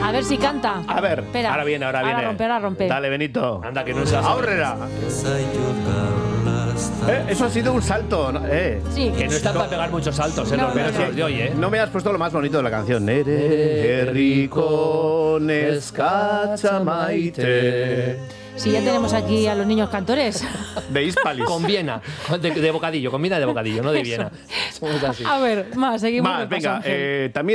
A ver si canta. A ver, Espera. ahora viene. Ahora rompe. Dale, Benito. Anda, que no es así. Aurrera. Eso ha sido un salto. Sí. Que no están para pegar muchos saltos, No, los no, versos no. de hoy, No me has puesto lo más bonito de la canción. Nere herriko neskacha maite. Si ya tenemos aquí a los niños cantores. De Hispalis. Con Viena, de bocadillo, con Viena de bocadillo, no de Viena. Somos así. A ver, más, seguimos. Más, venga, repasando. también